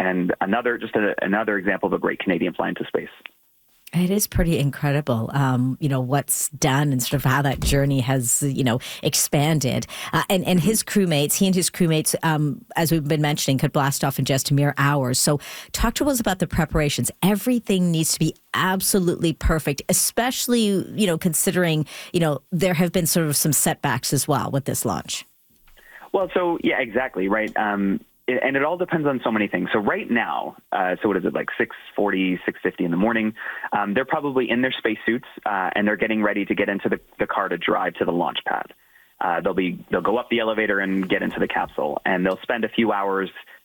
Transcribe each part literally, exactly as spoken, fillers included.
and another just a, another example of a great Canadian fly into space. It is pretty incredible, um, you know, what's done and sort of how that journey has, you know, expanded. Uh, and, and his crewmates, he and his crewmates, um, as we've been mentioning, could blast off in just mere hours. So talk to us about the preparations. Everything needs to be absolutely perfect, especially, you know, considering, you know, there have been sort of some setbacks as well with this launch. Well, so, yeah, exactly, right. Um, And it all depends on so many things. So right now, uh, so what is it, like six forty, six fifty in the morning, um, they're probably in their spacesuits, uh, and they're getting ready to get into the, the car to drive to the launch pad. Uh, they'll be they'll go up the elevator and get into the capsule, and they'll spend a few hours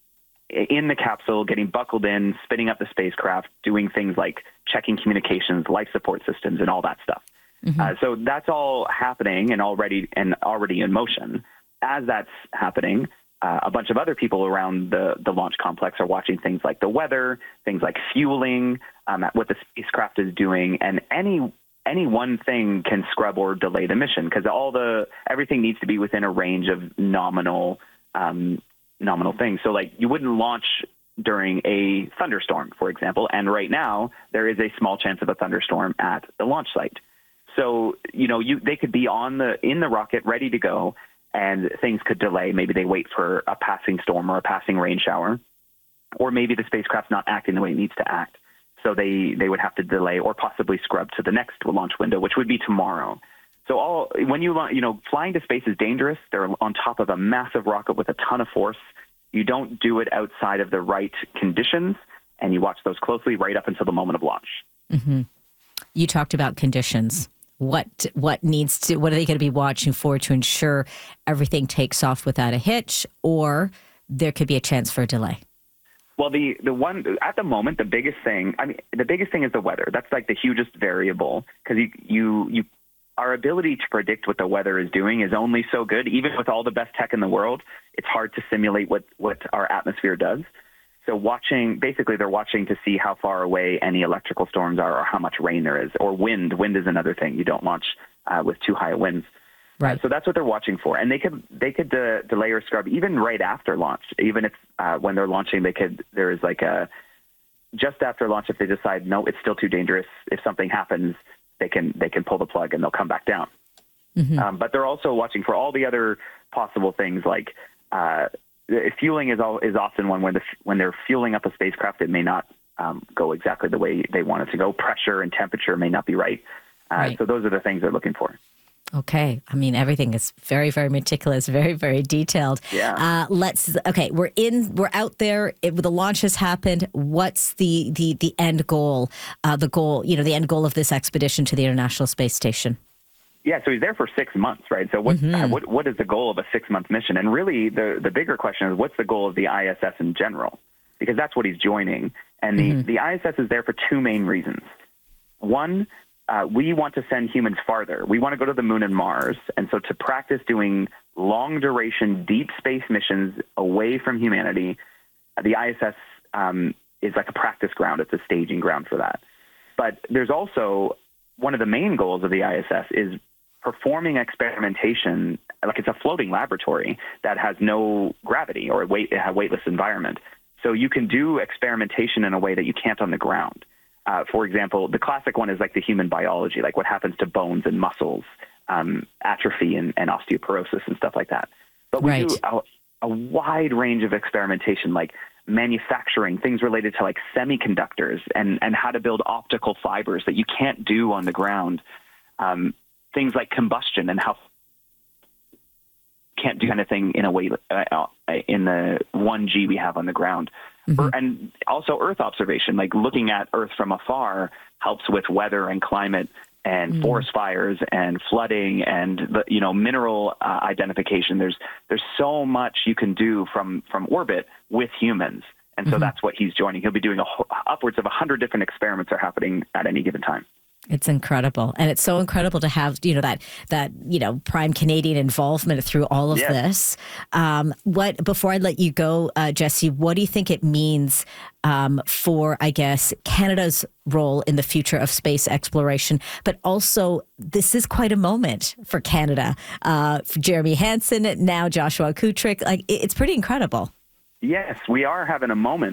in the capsule, getting buckled in, spinning up the spacecraft, doing things like checking communications, life support systems, and all that stuff. Mm-hmm. Uh, so that's all happening and already and already in motion. As that's happening, Uh, a bunch of other people around the, the launch complex are watching things like the weather, things like fueling, um, what the spacecraft is doing, and any any one thing can scrub or delay the mission because all the everything needs to be within a range of nominal um, nominal things. So, like, you wouldn't launch during a thunderstorm, for example, and right now there is a small chance of a thunderstorm at the launch site. So, you know, you they could be on the in the rocket ready to go, and things could delay. Maybe they wait for a passing storm or a passing rain shower, or maybe the spacecraft's not acting the way it needs to act. So they, they would have to delay or possibly scrub to the next launch window, which would be tomorrow. So all when you, you know, flying to space is dangerous. They're on top of a massive rocket with a ton of force. You don't do it outside of the right conditions, and you watch those closely right up until the moment of launch. Mm-hmm. You talked about conditions. What what needs to what are they going to be watching for to ensure everything takes off without a hitch, or there could be a chance for a delay? Well, the the one at the moment, the biggest thing, I mean, the biggest thing is the weather. That's like the hugest variable because you you you our ability to predict what the weather is doing is only so good. Even with all the best tech in the world, it's hard to simulate what what our atmosphere does. So watching, basically they're watching to see how far away any electrical storms are or how much rain there is, or wind. Wind is another thing. You don't launch uh, with too high winds. Right. Uh, so that's what they're watching for. And they could they could de- delay or scrub even right after launch. Even if uh, when they're launching, they could, there is like a, just after launch, if they decide, no, it's still too dangerous, if something happens, they can they can pull the plug and they'll come back down. Mm-hmm. Um, but they're also watching for all the other possible things like, uh, fueling is all, is often one where the, when they're fueling up a spacecraft, it may not um, go exactly the way they want it to go. Pressure and temperature may not be right. Uh, right. So those are the things they're looking for. Okay. I mean, everything is very, very meticulous, very, very detailed. Yeah. Uh, let's, okay, we're in, we're out there. It, the launch has happened. What's the, the, the end goal, uh, the goal, you know, the end goal of this expedition to the International Space Station? Yeah, so he's there for six months, right? So what, mm-hmm. uh, what what is the goal of a six-month mission? And really, the, the bigger question is, what's the goal of the I S S in general? Because that's what he's joining. And the, mm-hmm. the I S S is there for two main reasons. One, uh, we want to send humans farther. We want to go to the moon and Mars. And so to practice doing long-duration, deep space missions away from humanity, the I S S um, is like a practice ground. It's a staging ground for that. But there's also, one of the main goals of the I S S is performing experimentation, like it's a floating laboratory that has no gravity or a, weight, a weightless environment. So you can do experimentation in a way that you can't on the ground. Uh, for example, the classic one is like the human biology, like what happens to bones and muscles, um, atrophy and, and osteoporosis and stuff like that. But we right. do a, a wide range of experimentation, like manufacturing, things related to like semiconductors and, and how to build optical fibers that you can't do on the ground. Um, things like combustion and how can't do kind of thing in a way uh, in the one G we have on the ground. Mm-hmm. And also Earth observation, like looking at Earth from afar helps with weather and climate and mm. forest fires and flooding and, the, you know, mineral uh, identification. There's there's so much you can do from, from orbit with humans. And so mm-hmm. that's what he's joining. He'll be doing a, upwards of one hundred different experiments are happening at any given time. It's incredible. And it's so incredible to have, you know, that, that, you know, prime Canadian involvement through all of yes. this. Um, what, before I let you go, uh, Jesse, what do you think it means um, for, I guess, Canada's role in the future of space exploration? But also, this is quite a moment for Canada. Uh, for Jeremy Hansen, now Joshua Kutrick. Like, it's pretty incredible. Yes, we are having a moment.